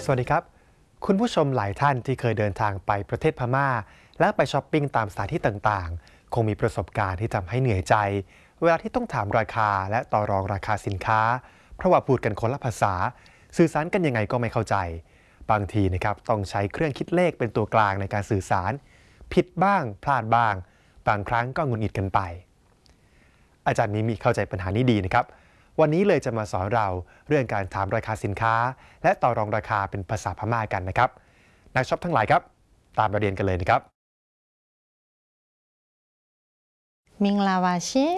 สวัสดีครับคุณผู้ชมหลายท่านที่เคยเดินทางไปประเทศพม่าและไปช้อปปิ้งตามสถานที่ต่างๆคงมีประสบการณ์ที่ทำให้เหนื่อยใจเวลาที่ต้องถามราคาและต่อรองราคาสินค้าเพราะว่าพูดกันคนละภาษาสื่อสารกันยังไงก็ไม่เข้าใจบางทีนะครับต้องใช้เครื่องคิดเลขเป็นตัวกลางในการสื่อสารผิดบ้างพลาดบ้างบางครั้งก็หงุดหงิดกันไปอาจารย์มิมิเข้าใจปัญหานี้ดีนะครับวันนี้เลยจะมาสอนเราเรื่องการถามราคาสินค้าและต่อรองราคาเป็นภาษาพม่ากันนะครับนักช็อปทั้งหลายครับตามมาเรียนกันเลยนะครับมิงลาวาชิ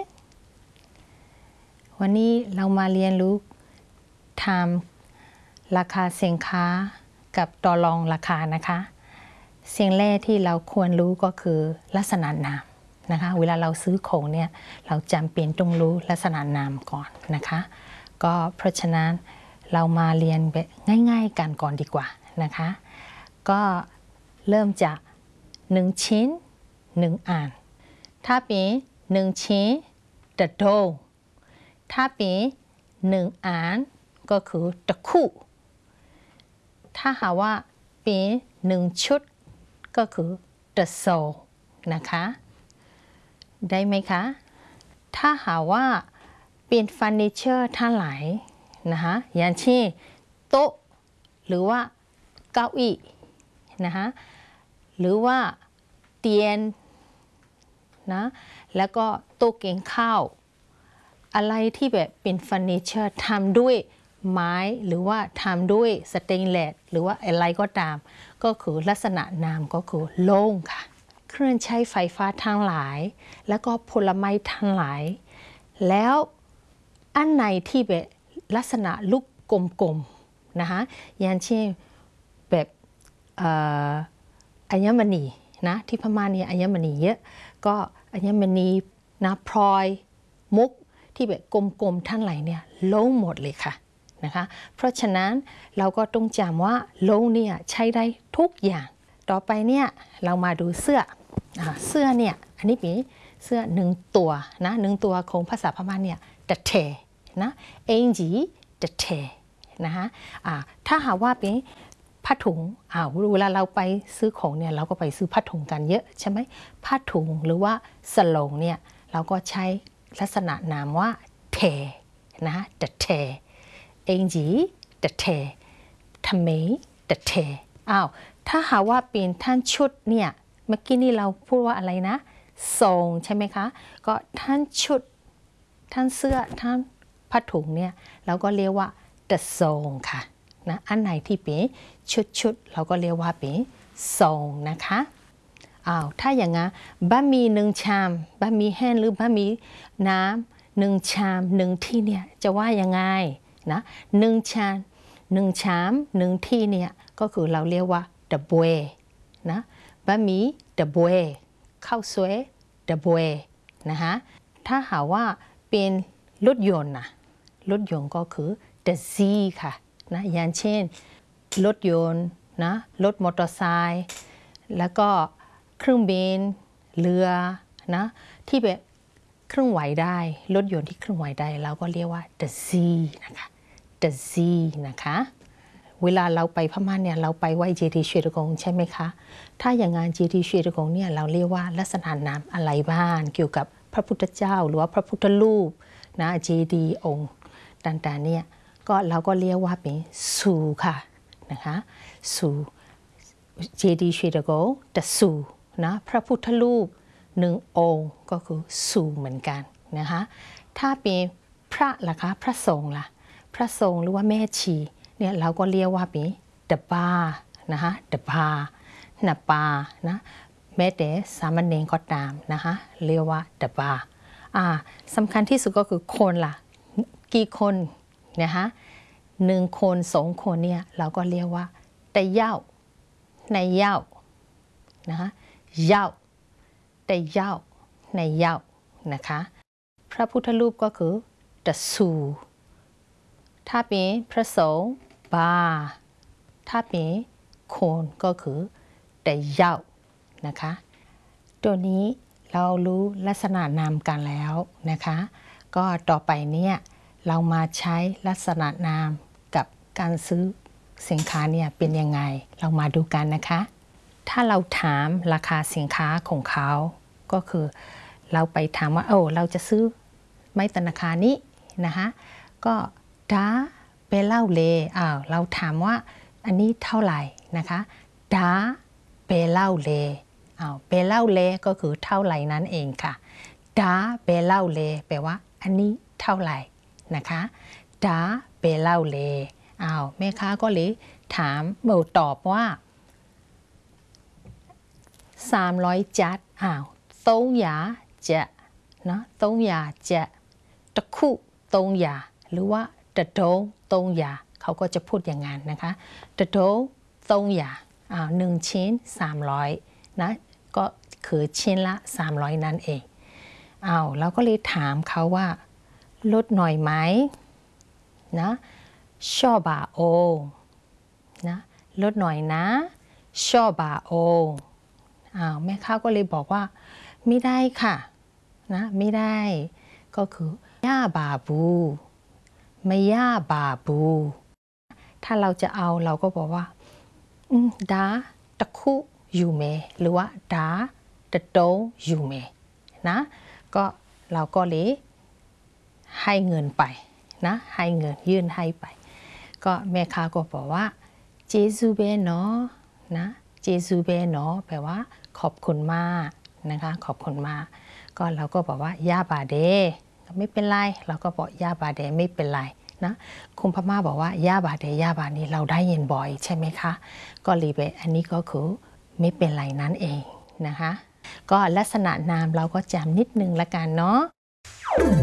วันนี้เรามาเรียนรู้ถามราคาสินค้ากับต่อรองราคานะคะสิ่งแรกที่เราควรรู้ก็คือลักษณะนามนะคะเวลาเราซื้อของเนี่ยเราจำเป็นต้องรู้ลักษณะนามก่อนนะคะก็เพราะฉะนั้นเรามาเรียนแบบง่ายๆกันก่อนดีกว่านะคะก็เริ่มจาก1ชิ้น1อันถ้าเป็น1ชิ้นตะโดถ้าเป็น1อันก็คือตะคู่ถ้าหากว่าเป็น1ชุดก็คือตะโซนะคะได้ไหมคะถ้าหากว่าเป็นเฟอร์นิเจอร์ทั้งหลายนะคะอย่างเช่นโต๊ะหรือว่าเก้าอี้นะคะหรือว่าเตียงนะแล้วก็โต๊ะกินข้าวอะไรที่แบบเป็นเฟอร์นิเจอร์ทำด้วยไม้หรือว่าทำด้วยสเตนเลสหรือว่าอะไรก็ตามก็คือลักษณะนามก็คือโล่งค่ะเครื่องใช้ไฟฟ้าทั้งหลายแล้วก็ผลไม้ทั้งหลายแล้วอันไหนที่แบบลักษณะลูกกลมๆนะคะอย่างเช่นแบบอัญมณีนะที่พม่าเนี่ยอัญมณีเยอะก็อัญมณีนะพลอยมุกที่แบบกลมๆทั้งหลายเนี่ยโล่งหมดเลยค่ะนะคะเพราะฉะนั้นเราก็ต้องจำว่าโล่งเนี่ยใช้ได้ทุกอย่างต่อไปเนี่ยเรามาดูเสื้อเนี่ยอันนี้เป็นเสื้อ1ตัวนะ1ตัวของภาษาพม่าเนี่ยตะเทนะเองจีตะเทนะคะถ้าหากว่าเป็นผ้าถุงเวลาเราไปซื้อของเนี่ยเราก็ไปซื้อผ้าถุงกันเยอะใช่ไหมผ้าถุงหรือว่าสโลงเนี่ยเราก็ใช้ลักษณะนามว่าเทนะตะเทเองจีตะเททำไมตะเทถ้าหากว่าเป็นท่านชุดเนี่ยเมื่อกี้นี่เราพูดว่าอะไรนะทรงใช่ไหมคะก็ท่านชุดท่านเสื้อท่านผ้าถุงเนี่ยเราก็เรียกว่าตะทรงค่ะนะอันไหนที่เป็นชุดเราก็เรียกว่าเป็นทรงนะคะถ้าอย่างงั้นบะหมี่1ชามบะหมี่แห้งหรือบะหมี่น้ำ1ชาม1ที่เนี่ยจะว่ายังไงนะ1ชาม1ที่เนี่ยก็คือเราเรียกว่าตะบวยนะบะหมี่ตะบวยข้าวสวยตะบวยนะคะถ้าหากว่าเป็นรถยนต์ก็คือตะซีค่ะนะอย่างเช่นรถยนต์นะรถมอเตอร์ไซค์แล้วก็เครื่องบินเรือนะที่แบบเครื่องไหวได้รถยนต์ที่เครื่องไหวได้เราก็เรียกว่าตะซีนะคะตะซีนะคะเวลาเราไปพม่าเนี่ยเราไปไหว้เจดีย์เชตกงใช่ไหมคะถ้าอย่างงานเจดีย์เชตกงเนี่ยเราเรียกว่าลักษณะนามอะไรบ้างเกี่ยวกับพระพุทธเจ้าหรือว่าพระพุทธรูปนะเจดีย์องค์ต่างๆเนี่ยก็เราก็เรียกว่าเป็นสูค่ะนะคะสูเจดีย์เชตกงแต่สูนะพระพุทธรูป1องค์ก็คือสูเหมือนกันนะคะถ้าเป็นพระล่ะคะพระสงฆ์ล่ะพระสงฆ์หรือว่าแม่ชีเนี่ยเราก็เรียกว่าเป็นตะบานะคะตะบาหน้าปานะแม้แต่สามเณรก็ตามนะคะเรียกว่าตะบาสำคัญที่สุดก็คือคนล่ะกี่คนนะคะ1คน2คนเนี่ยเราก็เรียกว่าตะเย้าในเย้านะคะเย้าตะเย้าในเย้านะคะพระพุทธรูปก็คือตะสูถ้าเป็นพระสงฆ์บาถ้าเป็นคนก็คือแต่เย้านะคะตัวนี้เรารู้ลักษณะนามกันแล้วนะคะก็ต่อไปเนี่ยเรามาใช้ลักษณะนามกับการซื้อสินค้าเนี่ยเป็นยังไงเรามาดูกันนะคะ ถ้าเราถามราคาสินค้าของเขาก็คือเราไปถามว่าเราจะซื้อไม้ธนาคารนี้นะคะก็ดาเปเล่าเลเราถามว่าอันนี้เท่าไหร่นะคะดาเปเล่าเลเปเล่าเลก็คือเท่าไหร่นั่นเองค่ะดาเปเล่าเลแปลว่าอันนี้เท่าไหร่นะคะดาเปเล่าเลแม่ค้าก็เลยถามตอบว่า300 จัด300 จะนะ300 จะตะคุ300หรือว่าตะโด300เขาก็จะพูดอย่างนั้นนะคะตะโด3001 ชิ้น300นะก็คือชิ้นละ300นั่นเองแล้วก็เลยถามเขาว่าลดหน่อยไหมนะชอบบาโอนะลดหน่อยนะชอบบาโอแม่ค้าก็เลยบอกว่าไม่ได้ค่ะนะไม่ได้ก็คือย่าบาบูไม่ย่าบาบูถ้าเราจะเอาเราก็บอกว่าดาตะคุอยู่เมหรือว่าดาตะโตอยู่เมนะก็เราก็เลยให้เงินไปนะให้เงินยื่นให้ไปก็แม่ค้าก็บอกว่าเจซูเบเนาะนะเจซูเบเนาะแปลว่าขอบคุณมากนะคะขอบคุณมากก็เราก็บอกว่ายาบาเดไม่เป็นไรเราก็บอกยาบาเดไม่เป็นไรนะคุณพม่าบอกว่ายาบาเดยาบานี้เราได้ยินบ่อยใช่ไหมคะก็รีเบอันนี้ก็คือไม่เป็นไรนั่นเองนะคะก็ลักษณะนามเราก็จำนิดนึงละกันเนาะ